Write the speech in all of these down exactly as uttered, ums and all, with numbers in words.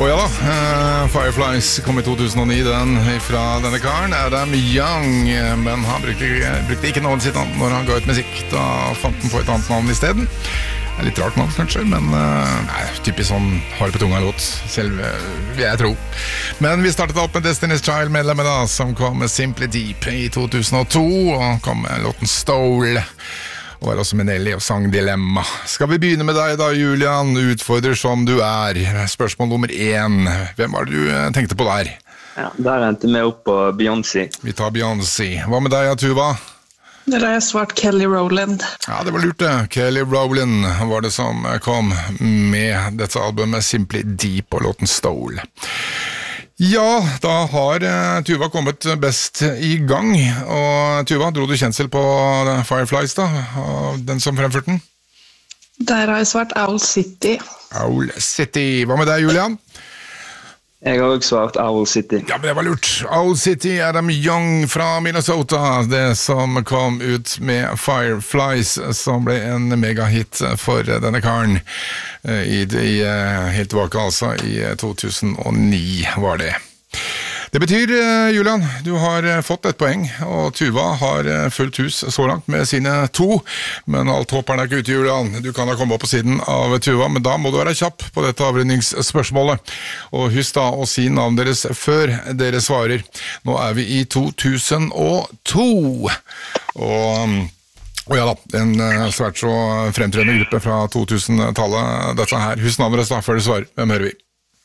Og ja da, uh, Fireflies kom i to tusen og ni, den fra denne karen, Adam Young, men han brukte, brukte ikke navnet sitt når han ga ut musikk, da fant han på et annet navn i stedet. Det er litt rart navn kanskje, men uh, nei, typisk sånn har på tunga låt, selv vil jeg tro. Men vi startet opp med Destiny's Child-medlemmet da, som kom med Simply Deep i to tusen og to, og kom med låten Stole. Og var også med Nelly og sang Dilemma. Skal vi begynne med deg da, Julian? Utfordrer som du er. Spørsmål nummer én. Hvem var det du tenkte på der? Ja, der endte vi opp på Beyoncé. Vi tar Beyoncé. Hva med deg, Tuva? Der har jeg svart Kelly Rowland. Ja, det var lurt det. Kelly Rowland var det som kom med dette albumet Simply Deep og låten Stole. Ja, da har uh, Tuva kommet best i gang. Og Tuva, dro du kjensel på Fireflies da? Den som fremførte den? Der har jeg svart Owl City. Owl City. Hva med deg, Julian? Jeg har også svart Owl City. Ja, men det var lurt. Owl City, Adam Young fra Minnesota. Det som kom ut med Fireflies, som ble en megahit for denne karen. I, i, helt tilbake altså, i to tusen og ni var det. Det betyr, Julian, du har fått et poeng, og Tuva har fullt hus så langt med sine to, men alt håper er ikke ute, Julian. Du kan da komme opp på siden av Tuva, men da må du være kjapp på dette avrundingsspørsmålet. Og husk da å si navn deres før dere svarer. Nå er vi i to tusen og to, og... Og ja da, en svært så fremtredende gruppe fra to tusen-tallet, dette her. Husk navnet deres da, før du svarer. Hvem hører vi?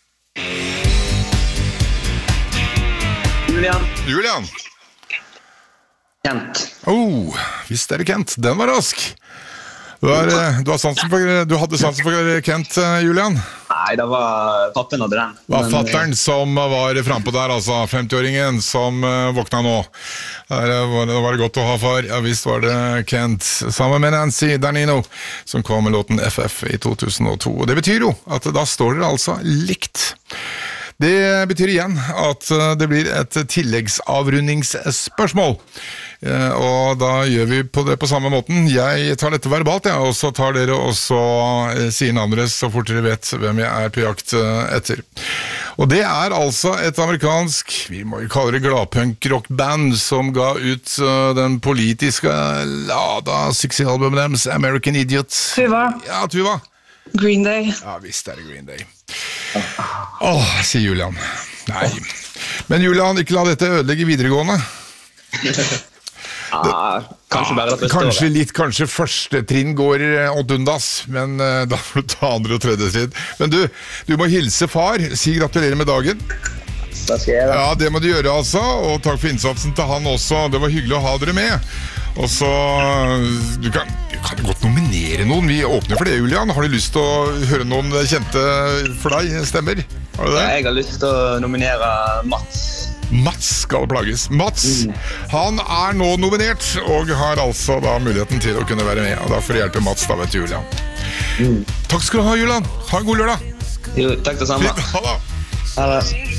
Julian. Julian. Kent. Oh, visst er det Kent. Den var rask. Du, er, du, har sansen for, du hadde sansen for Kent, Julian? Nei, det var pappen hadde den. Det var fatteren som var frempå der, altså. femti-åringen som uh, våkna nå. Der var det, var det godt å ha far. Ja, visst var det Kent. Sammen med Nancy Danino, som kom med låten F F i to tusen og to. Og det betyr jo at da står dere altså likt. Det betyr igjen at det blir et tilleggsavrundingsspørsmål. Og da gjør vi på det på samme måten. Jeg tar dette verbalt, ja, og så tar dere også sier navnet deres så fort dere vet hvem jeg er på jakt etter. Og det er altså et amerikansk, vi må jo kalle det gladpunk-rockband, som ga ut den politiske lada suksessalbumet deres, American Idiot. Tuva. Ja, Tuva. Green Day. Ja, visst er det Green Day. Åh, sier Julian. Nei. Men Julian, ikke la dette ødelegge videregående. Ah, kanskje bare det første Kanskje året. litt, kanskje første trinn går åt undas, men uh, da får du ta andre og tredje trinn. Men du, du må hilse far, si gratulerer med dagen. Det skal jeg gjøre. Ja, det må du gjøre altså, og takk for innsatsen til han også. Det var hyggelig å ha dere med. Og så, du kan, du kan godt nominere noen. Vi åpner for det, Julian. Har du lyst til å høre noen kjente for deg stemmer? Har du det? Jeg har lyst til å nominere Mats. Mats skal plages. Mats, mm. han er nå nominert, og har altså da muligheten til å kunne være med. Og da får du hjelpe Mats da, vet du, Julian. Mm. Takk skal du ha, Julian. Ha en god lørdag. Jo, takk det samme. Ha det. Ha det.